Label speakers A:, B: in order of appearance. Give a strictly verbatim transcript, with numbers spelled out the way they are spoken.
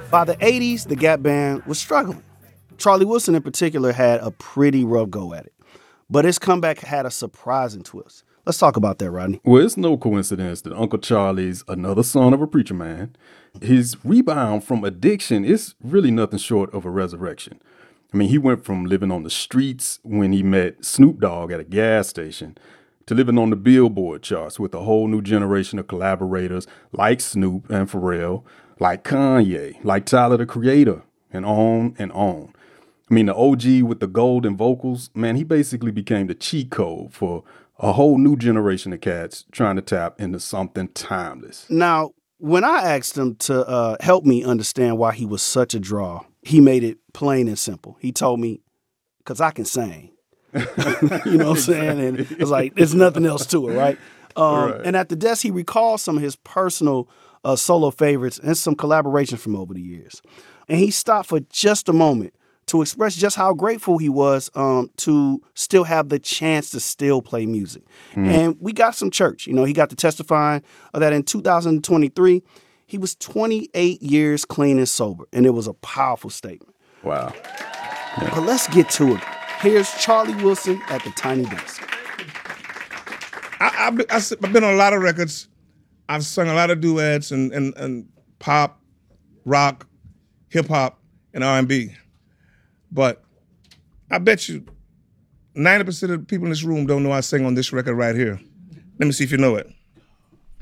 A: By the eighties, the Gap Band was struggling. Charlie Wilson in particular had a pretty rough go at it. But his comeback had a surprising twist. Let's talk about that, Rodney.
B: Well, it's no coincidence that Uncle Charlie's another son of a preacher man. His rebound from addiction is really nothing short of a resurrection. I mean, he went from living on the streets when he met Snoop Dogg at a gas station to living on the Billboard charts with a whole new generation of collaborators like Snoop and Pharrell, like Kanye, like Tyler, the Creator, and on and on. I mean, the O G with the golden vocals, man, he basically became the cheat code for a whole new generation of cats trying to tap into something timeless.
A: Now, when I asked him to uh, help me understand why he was such a draw, he made it plain and simple. He told me, because I can sing. You know what I'm saying? And it's like, there's nothing else to it, right? Um,
B: Right.
A: And at the desk, he recalled some of his personal uh, solo favorites and some collaborations from over the years. And he stopped for just a moment to express just how grateful he was um, to still have the chance to still play music. And we got some church. You know, he got to testifying that in two thousand twenty-three, he was twenty-eight years clean and sober. And it was a powerful statement.
B: Wow.
A: But let's get to it. Here's Charlie Wilson at the Tiny Desk.
C: I, I've, been, I've been on a lot of records. I've sung a lot of duets and, and, and pop, rock, hip hop, and R and B. But I bet you ninety percent of the people in this room don't know I sing on this record right here. Let me see if you know it.